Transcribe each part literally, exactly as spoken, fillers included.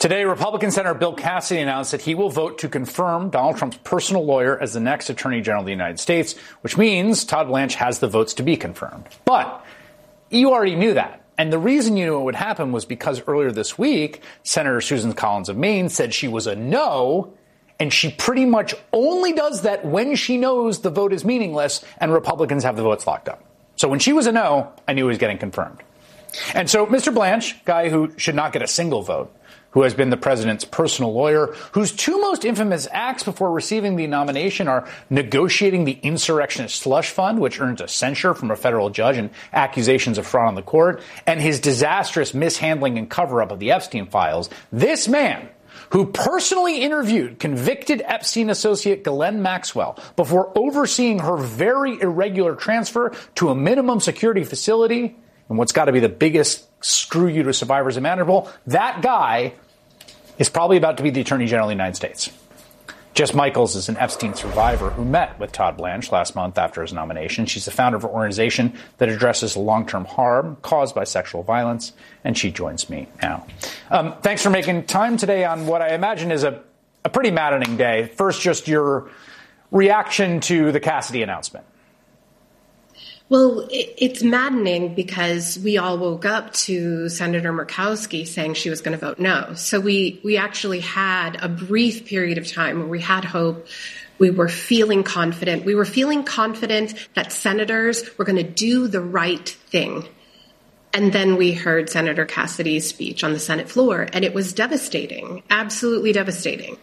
Today, Republican Senator Bill Cassidy announced that he will vote to confirm Donald Trump's personal lawyer as the next Attorney General of the United States, which means Todd Blanche has the votes to be confirmed. But you already knew that. And the reason you knew it would happen was because earlier this week, Senator Susan Collins of Maine said she was a no, and she pretty much only does that when she knows the vote is meaningless and Republicans have the votes locked up. So when she was a no, I knew he was getting confirmed. And so Mister Blanche, guy who should not get a single vote, who has been the president's personal lawyer, whose two most infamous acts before receiving the nomination are negotiating the insurrectionist slush fund, which earns a censure from a federal judge and accusations of fraud on the court, and his disastrous mishandling and cover-up of the Epstein files. This man, who personally interviewed convicted Epstein associate Ghislaine Maxwell before overseeing her very irregular transfer to a minimum security facility, and what's got to be the biggest screw you to survivors imaginable, that guy is probably about to be the Attorney General of the United States. Jess Michaels is an Epstein survivor who met with Todd Blanche last month after his nomination. She's the founder of an organization that addresses long-term harm caused by sexual violence, and she joins me now. Um, thanks for making time today on what I imagine is a, a pretty maddening day. First, just your reaction to the Cassidy announcement. Well, it's maddening because we all woke up to Senator Murkowski saying she was going to vote no. So we, we actually had a brief period of time where we had hope. We were feeling confident. We were feeling confident that senators were going to do the right thing. And then we heard Senator Cassidy's speech on the Senate floor, and it was devastating, absolutely devastating.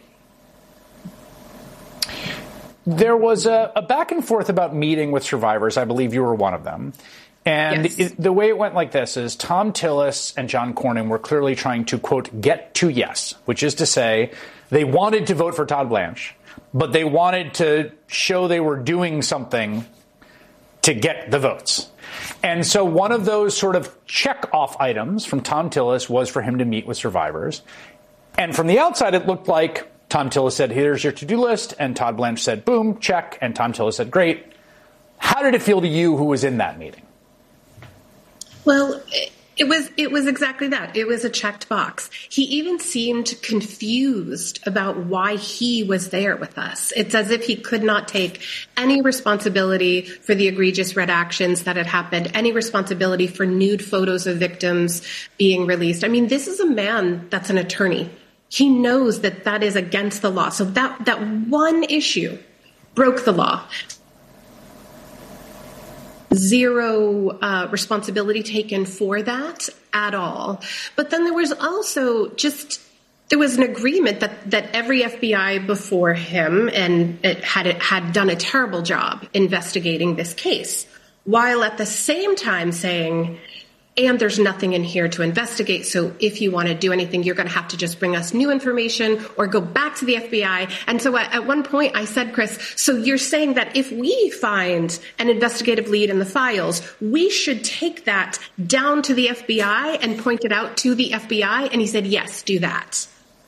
There was a, a back and forth about meeting with survivors. I believe you were one of them. And yes. it, the way it went like this is Tom Tillis and John Cornyn were clearly trying to, quote, get to yes, which is to say they wanted to vote for Todd Blanche, but they wanted to show they were doing something to get the votes. And so one of those sort of check-off items from Tom Tillis was for him to meet with survivors. And from the outside, it looked like Tom Tillis said, here's your to-do list. And Todd Blanche said, boom, check. And Tom Tillis said, great. How did it feel to you who was in that meeting? Well, it was it was exactly that. It was a checked box. He even seemed confused about why he was there with us. It's as if he could not take any responsibility for the egregious red actions that had happened, any responsibility for nude photos of victims being released. I mean, this is a man that's an attorney. He knows that that is against the law. So that, that one issue broke the law. Zero uh, responsibility taken for that at all. But then there was also just, there was an agreement that, that every F B I before him and it had, it had done a terrible job investigating this case, while at the same time saying, and there's nothing in here to investigate. So if you want to do anything, you're going to have to just bring us new information or go back to the F B I. And so at, at one point I said, Chris, so you're saying that if we find an investigative lead in the files, we should take that down to the F B I and point it out to the F B I? And he said, yes, do that.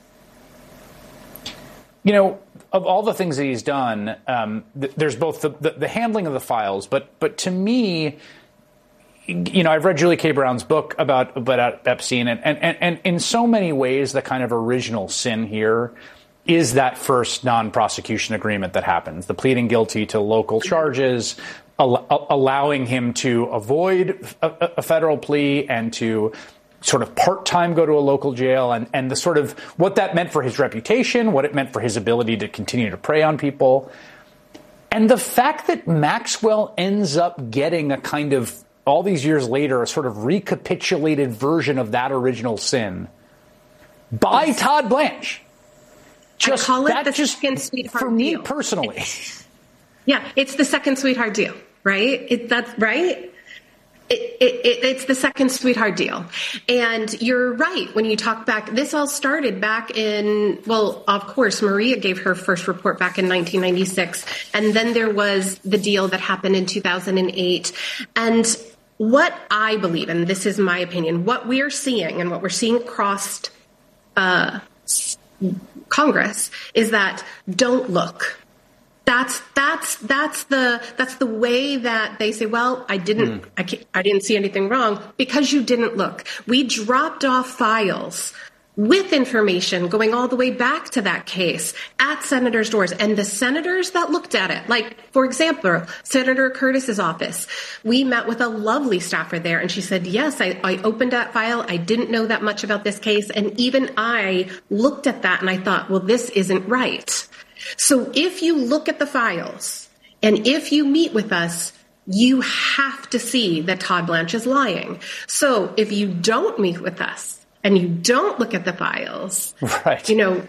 You know, of all the things that he's done, um, th- there's both the, the, the handling of the files, but but to me, you know, I've read Julie K. Brown's book about, about Epstein, and, and, and in so many ways, the kind of original sin here is that first non-prosecution agreement that happens, the pleading guilty to local charges, al- allowing him to avoid a, a federal plea and to sort of part-time go to a local jail, and, and the sort of what that meant for his reputation, what it meant for his ability to continue to prey on people. And the fact that Maxwell ends up getting a kind of, all these years later, a sort of recapitulated version of that original sin by yes. Todd Blanche. Just, I call it the just, second sweetheart for me deal. personally. It's, yeah, it's the second sweetheart deal, right? It, that's right. It, it, it, it's the second sweetheart deal. And you're right. When you talk back, this all started back in, well, of course, Maria gave her first report back in nineteen ninety-six. And then there was the deal that happened in two thousand eight. And what I believe, and this is my opinion, what we're seeing and what we're seeing across uh, Congress is that don't look. That's that's that's the that's the way that they say, well, I didn't mm. I, can't, I didn't see anything wrong because you didn't look. We dropped off files with information going all the way back to that case at senators' doors. And the senators that looked at it, like, for example, Senator Curtis's office, we met with a lovely staffer there, and she said, yes, I, I opened that file. I didn't know that much about this case. And even I looked at that and I thought, well, this isn't right. So if you look at the files and if you meet with us, you have to see that Todd Blanche is lying. So if you don't meet with us, and you don't look at the files, right. you know,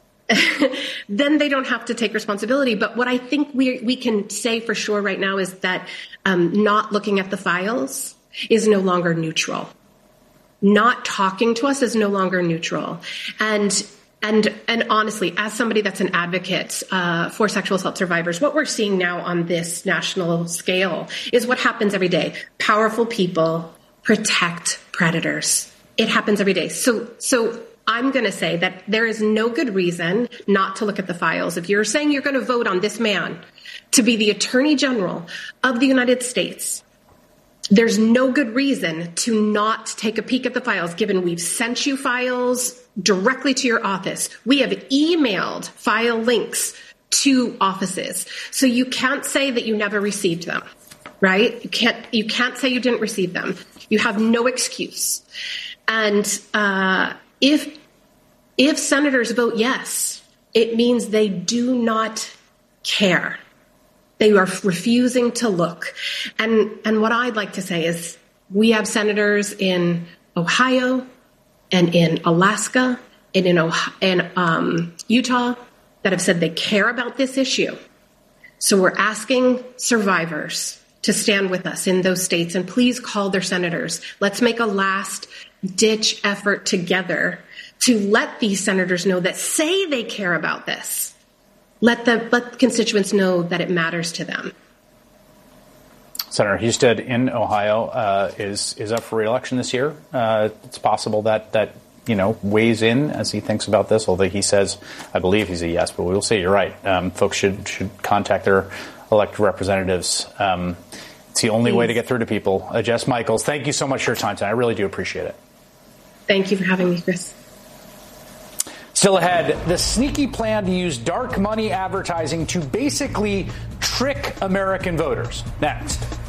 then they don't have to take responsibility. But what I think we we can say for sure right now is that um, not looking at the files is no longer neutral. Not talking to us is no longer neutral. And and and honestly, as somebody that's an advocate uh, for sexual assault survivors, what we're seeing now on this national scale is what happens every day. Powerful people protect predators. It happens every day. So, so I'm going to say that there is no good reason not to look at the files. If you're saying you're going to vote on this man to be the Attorney General of the United States, there's no good reason to not take a peek at the files, given we've sent you files directly to your office. We have emailed file links to offices. So you can't say that you never received them, right? You can't, you can't say you didn't receive them. You have no excuse. And uh, if if senators vote yes, it means they do not care. They are refusing to look. And and what I'd like to say is we have senators in Ohio and in Alaska and in, Ohio, in um, Utah that have said they care about this issue. So we're asking survivors to stand with us in those states and please call their senators. Let's make a last ditch effort together to let these senators know that say they care about this. Let the let constituents know that it matters to them. Senator Husted in Ohio uh, is is up for re-election this year. Uh, it's possible that that you know weighs in as he thinks about this. Although he says, I believe he's a yes, but we'll see. You're right. Um, folks should should contact their elected representatives. Um, it's the only Please. way to get through to people. Uh, Jess Michaels, thank you so much for your time tonight. I really do appreciate it. Thank you for having me, Chris. Still ahead, the sneaky plan to use dark money advertising to basically trick American voters. Next.